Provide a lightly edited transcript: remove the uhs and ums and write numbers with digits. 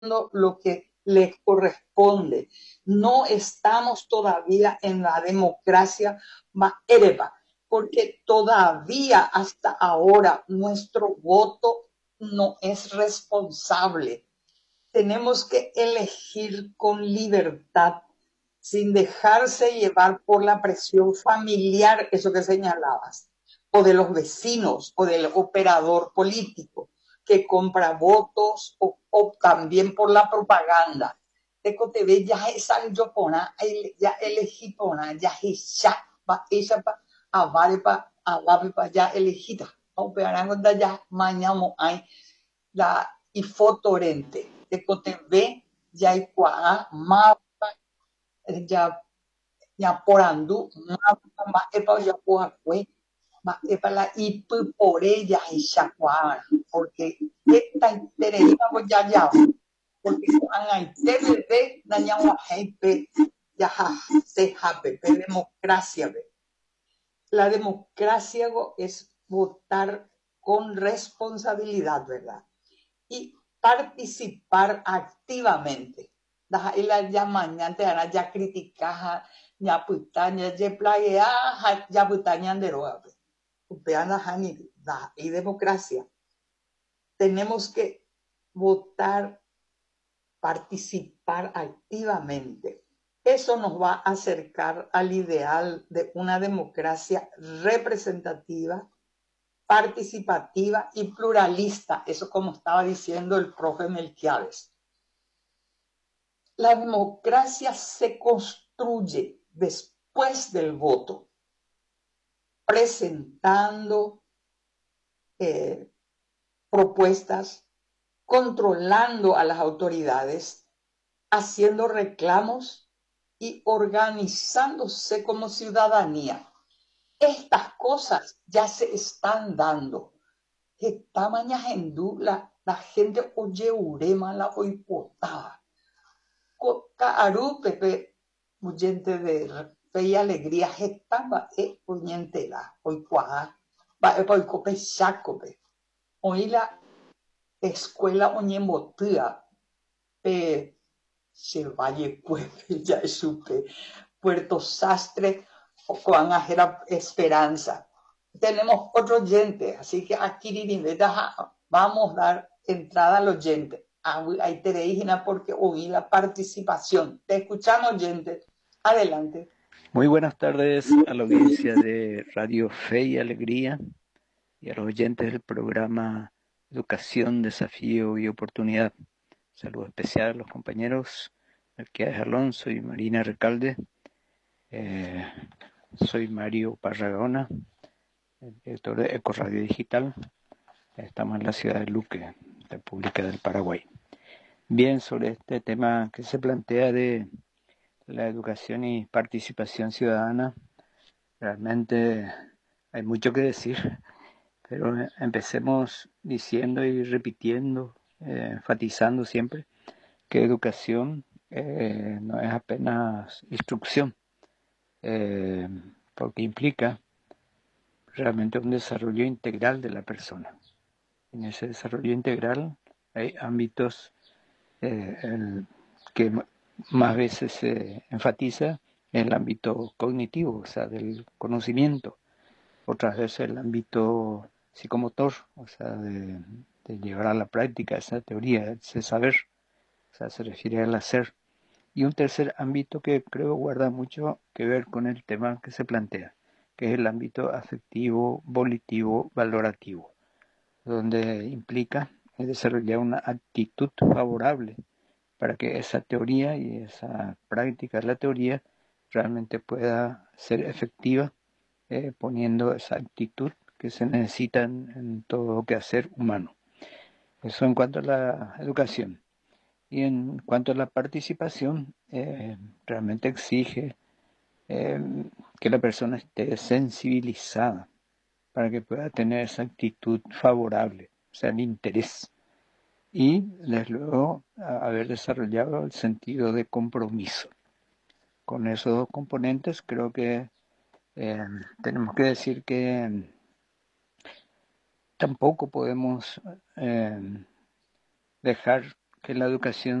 lo que les corresponde. No estamos todavía en la democracia maereba, porque todavía hasta ahora nuestro voto no es responsable. Tenemos que elegir con libertad, sin dejarse llevar por la presión familiar, eso que señalabas, o de los vecinos, o del operador político que compra votos, o también por la propaganda. Teco te ve ya esa yo pona, ya elegí pona, ya ella pa avare pa ya elegida. Operan ya mañana hay la y fotorente. Teco te ve ya igual mapa ya porandu mapa epa ya fue epa la ipipore ya ishakuara porque esta interesa ya porque hay TVD na ñawa pe ya se hape democracia ve. La democracia es votar con responsabilidad, ¿verdad? Y participar activamente. Y la ya mañana te hará ya criticar, ya putaña, ya playa, ya putaña de roa. Y democracia. Tenemos que votar, participar activamente. Eso nos va a acercar al ideal de una democracia representativa, participativa y pluralista. Eso como estaba diciendo el profe Melquiades. La democracia se construye después del voto, presentando propuestas, controlando a las autoridades, haciendo reclamos y organizándose como ciudadanía. Estas cosas ya se están dando. Esta mañana la gente oye urema la oipotaba. Caaru pepe gente de fe y alegría estaba oyentela oikuaa va oikope shakope oí la escuela oñemotía pe se valle puepe ya supe Puerto Sastre o con ajera esperanza. Tenemos otro oyente, así que aquí vamos a dar entrada al oyente. Ahí te digna porque oí la participación. Te escuchamos, oyente. Adelante. Muy buenas tardes a la audiencia de Radio Fe y Alegría y a los oyentes del programa Educación, Desafío y Oportunidad. Saludo especial a los compañeros Melquiades Alonso y Marina Recalde. Soy Mario Parragona, director de Ecoradio Digital. Estamos en la ciudad de Luque, República del Paraguay. Bien, sobre este tema que se plantea de la educación y participación ciudadana, realmente hay mucho que decir, pero empecemos diciendo y repitiendo, enfatizando siempre que educación no es apenas instrucción, porque implica realmente un desarrollo integral de la persona. En ese desarrollo integral hay ámbitos que más veces se enfatiza en el ámbito cognitivo, o sea, del conocimiento, otras veces el ámbito psicomotor, o sea, de llevar a la práctica esa teoría, ese saber, o sea, se refiere al hacer. Y un tercer ámbito que creo guarda mucho que ver con el tema que se plantea, que es el ámbito afectivo, volitivo, valorativo, donde implica desarrollar una actitud favorable para que esa teoría y esa práctica de la teoría realmente pueda ser efectiva, poniendo esa actitud que se necesita en todo quehacer humano. Eso en cuanto a la educación. Y en cuanto a la participación, realmente exige que la persona esté sensibilizada para que pueda tener esa actitud favorable, o sea, el interés. Y, desde luego, haber desarrollado el sentido de compromiso. Con esos dos componentes creo que tenemos que decir que tampoco podemos dejar que la educación